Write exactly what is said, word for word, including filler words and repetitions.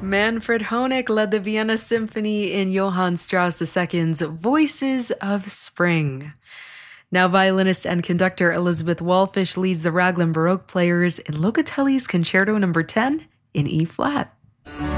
Manfred Honeck led the Vienna Symphony in Johann Strauss the Second's Voices of Spring. Now violinist and conductor Elizabeth Wallfish leads the Raglan Baroque players in Locatelli's Concerto number ten in E-flat.